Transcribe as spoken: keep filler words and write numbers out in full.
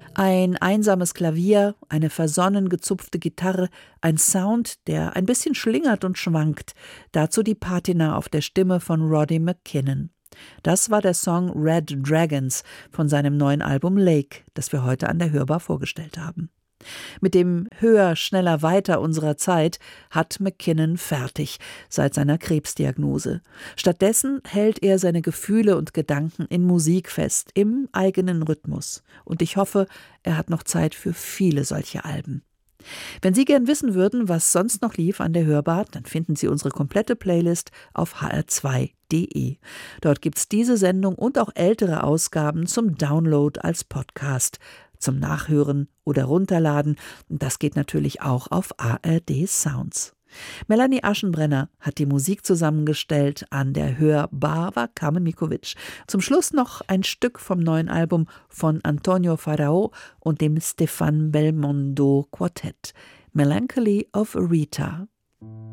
Ein einsames Klavier, eine versonnen gezupfte Gitarre, ein Sound, der ein bisschen schlingert und schwankt. Dazu die Patina auf der Stimme von Roddy McKinnon. Das war der Song Red Dragons von seinem neuen Album Lake, das wir heute an der Hörbar vorgestellt haben. Mit dem Höher, Schneller, Weiter unserer Zeit hat McKinnon fertig seit seiner Krebsdiagnose. Stattdessen hält er seine Gefühle und Gedanken in Musik fest, im eigenen Rhythmus. Und ich hoffe, er hat noch Zeit für viele solche Alben. Wenn Sie gern wissen würden, was sonst noch lief an der Hörbar, dann finden Sie unsere komplette Playlist auf h r zwei punkt d e. Dort gibt's diese Sendung und auch ältere Ausgaben zum Download als Podcast, zum Nachhören oder Runterladen. Das geht natürlich auch auf A R D Sounds. Melanie Aschenbrenner hat die Musik zusammengestellt. An der Hörbar war Carmen Mikovic. Zum Schluss noch ein Stück vom neuen Album von Antonio Farao und dem Stefan Belmondo Quartett. Melancholy of Rita.